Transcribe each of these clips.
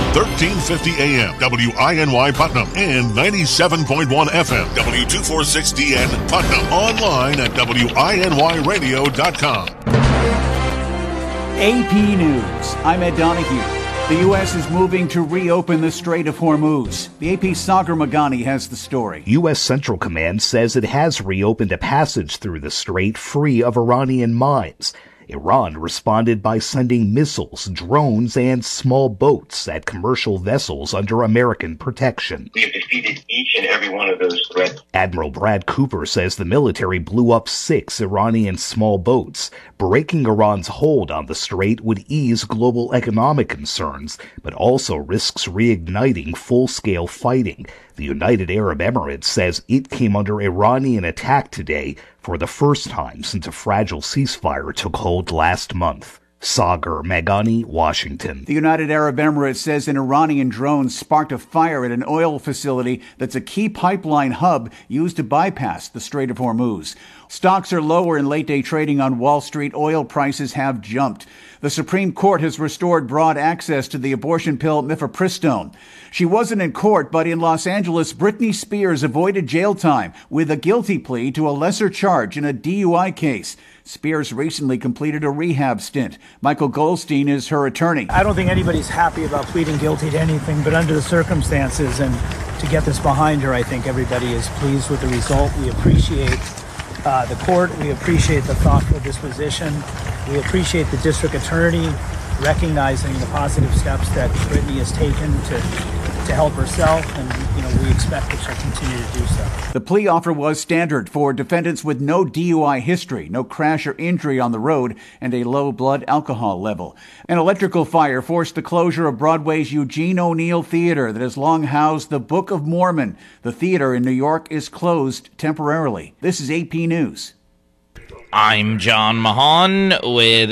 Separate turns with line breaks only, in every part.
1350 AM, WINY Putnam, and 97.1 FM, W246DN Putnam. Online at WINYradio.com.
AP News. I'm Ed Donahue. The U.S. is moving to reopen the Strait of Hormuz. The AP's Sagar Meghani has the story.
U.S. Central Command says it has reopened a passage through the strait free of Iranian mines. Iran responded by sending missiles, drones, and small boats at commercial vessels under American protection.
We have defeated each and every one of those threats.
Admiral Brad Cooper says the military blew up 6 Iranian small boats. Breaking Iran's hold on the strait would ease global economic concerns, but also risks reigniting full-scale fighting. The United Arab Emirates says it came under Iranian attack today for the first time since a fragile ceasefire took hold last month. Sagar Meghani, Washington.
The United Arab Emirates says an Iranian drone sparked a fire at an oil facility that's a key pipeline hub used to bypass the Strait of Hormuz. Stocks are lower in late-day trading on Wall Street. Oil prices have jumped. The Supreme Court has restored broad access to the abortion pill mifepristone. She wasn't in court, but in Los Angeles, Britney Spears avoided jail time with a guilty plea to a lesser charge in a DUI case. Spears recently completed a rehab stint. Michael Goldstein is her attorney.
I don't think anybody's happy about pleading guilty to anything, but under the circumstances and to get this behind her, I think everybody is pleased with the result. We appreciate the court. We appreciate the thoughtful disposition. We appreciate the district attorney recognizing the positive steps that Britney has taken to help herself, and we expect that she'll continue to do so.
The plea offer was standard for defendants with no DUI history, no crash or injury on the road, and a low blood alcohol level. An electrical fire forced the closure of Broadway's Eugene O'Neill Theater that has long housed the Book of Mormon. The theater in New York is closed temporarily. This is AP News.
I'm John Mahan with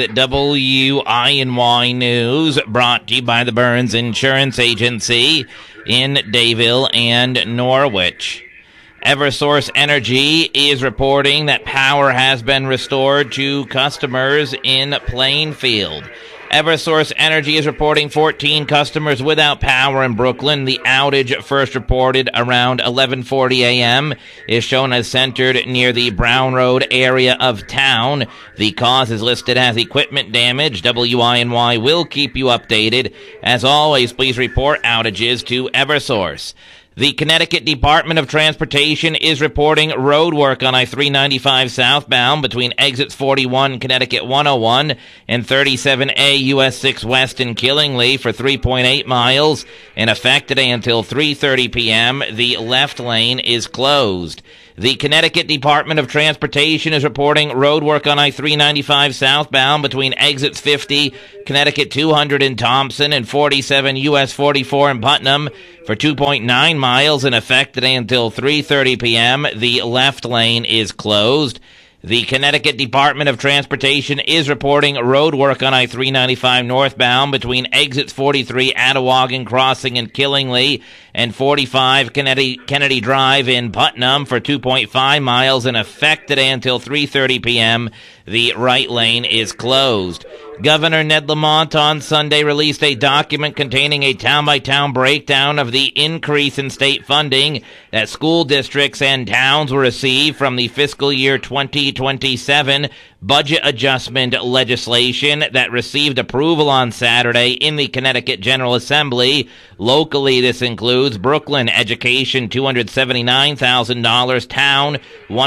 WINY News, brought to you by the Burns Insurance Agency in Dayville and Norwich. Eversource Energy is reporting that power has been restored to customers in Plainfield. Eversource Energy is reporting 14 customers without power in Brooklyn. The outage, first reported around 11:40 a.m., is shown as centered near the Brown Road area of town. The cause is listed as equipment damage. WINY will keep you updated. As always, please report outages to Eversource. The Connecticut Department of Transportation is reporting road work on I-395 southbound between exits 41 Connecticut 101 and 37A US 6 West in Killingly for 3.8 miles. In effect today until 3:30 p.m., the left lane is closed. The Connecticut Department of Transportation is reporting road work on I-395 southbound between exits 50 Connecticut 200 in Thompson and 47 US 44 in Putnam for 2.9 miles. In effect today until 3:30 p.m., the left lane is closed. The Connecticut Department of Transportation is reporting road work on I-395 northbound between exits 43 Attawagan Crossing in Killingly and 45 Kennedy Drive in Putnam for 2.5 miles. In effect today until 3:30 p.m., the right lane is closed. Governor Ned Lamont on Sunday released a document containing a town-by-town breakdown of the increase in state funding that school districts and towns will receive from the fiscal year 2027 budget adjustment legislation that received approval on Saturday in the Connecticut General Assembly. Locally, this includes Brooklyn Education $279,000, Town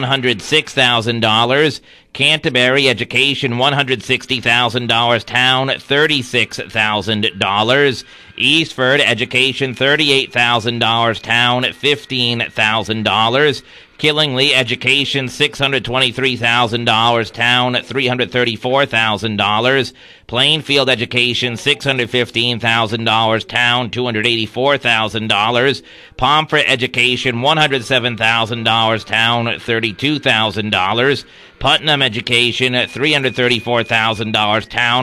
$106,000, Canterbury Education $160,000, Town $36,000, Eastford Education $38,000, Town $15,000, Killingly Education $623,000, Town $334,000, Plainfield Education $615,000, Town $284,000, Pomfret Education $107,000, Town $32,000, Putnam Education $334,000, Town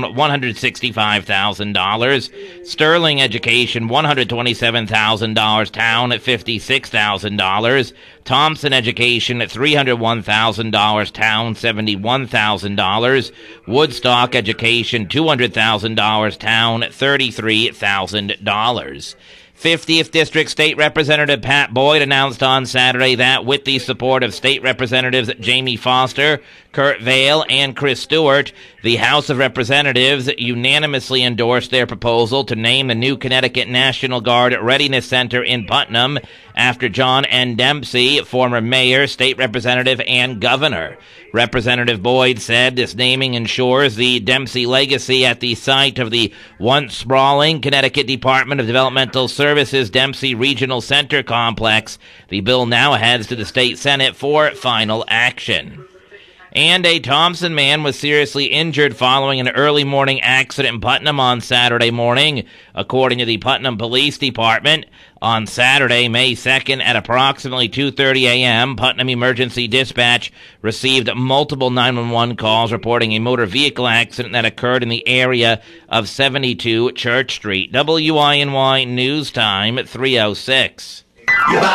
$165,000, Sterling Education $127,000, Town $56,000, Thompson Education $301,000, Town $71,000, Woodstock Education $200,000, town $33,000. 50th District State Representative Pat Boyd announced on Saturday that, with the support of State Representatives Jamie Foster, Kurt Vail, and Chris Stewart, the House of Representatives unanimously endorsed their proposal to name the new Connecticut National Guard Readiness Center in Putnam after John N. Dempsey, former mayor, state representative, and governor. Representative Boyd said this naming ensures the Dempsey legacy at the site of the once sprawling Connecticut Department of Developmental Services Dempsey Regional Center complex. The bill now heads to the state Senate for final action. And a Thompson man was seriously injured following an early morning accident in Putnam on Saturday morning, according to the Putnam Police Department. On Saturday, May 2nd, at approximately 2:30 a.m., Putnam Emergency Dispatch received multiple 911 calls reporting a motor vehicle accident that occurred in the area of 72 Church Street. WINY News Time at 3:06.